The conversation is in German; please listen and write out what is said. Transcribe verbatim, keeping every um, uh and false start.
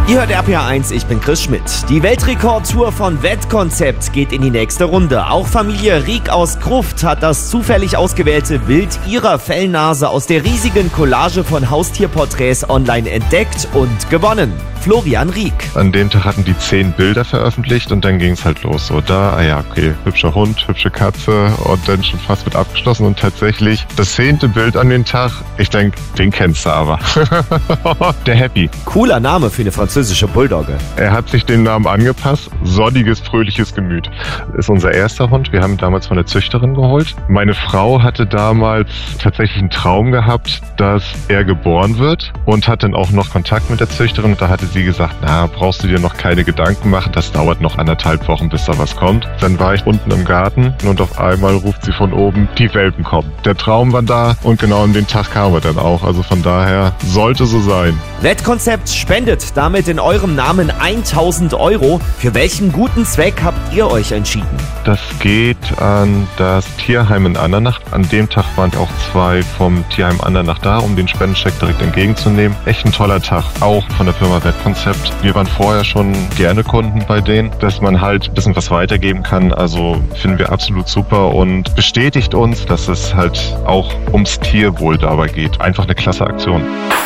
Ihr hört R P R eins, ich bin Chris Schmidt. Die Weltrekordtour von Wettkonzept geht in die nächste Runde. Auch Familie Rieck aus Gruft hat das zufällig ausgewählte Bild ihrer Fellnase aus der riesigen Collage von Haustierporträts online entdeckt und gewonnen. Florian Rieck. An dem Tag hatten die zehn Bilder veröffentlicht und dann ging es halt los. So, da, ah ja, okay, hübscher Hund, hübsche Katze und dann schon fast mit abgeschlossen. Und tatsächlich das zehnte Bild an den Tag, ich denke, den kennst du aber. Der Happy. Cooler Name für eine französische Bulldogge. Er hat sich den Namen angepasst. Sonniges, fröhliches Gemüt. Ist unser erster Hund. Wir haben ihn damals von der Züchterin geholt. Meine Frau hatte damals tatsächlich einen Traum gehabt, dass er geboren wird und hat dann auch noch Kontakt mit der Züchterin. Da hatte sie gesagt, na, brauchst du dir noch keine Gedanken machen, das dauert noch anderthalb Wochen, bis da was kommt. Dann war ich unten im Garten und auf einmal ruft sie von oben, die Welpen kommen. Der Traum war da und genau an den Tag kam er dann auch. Also von daher sollte so sein. Wettkonzept spendet damit in eurem Namen tausend Euro. Für welchen guten Zweck habt ihr euch entschieden? Das geht an das Tierheim in Andernach. An dem Tag waren auch zwei vom Tierheim Andernach da, um den Spendencheck direkt entgegenzunehmen. Echt ein toller Tag, auch von der Firma Wettkonzept. Wir waren vorher schon gerne Kunden bei denen, dass man halt ein bisschen was weitergeben kann. Also finden wir absolut super und bestätigt uns, dass es halt auch ums Tierwohl dabei geht. Einfach eine klasse Aktion.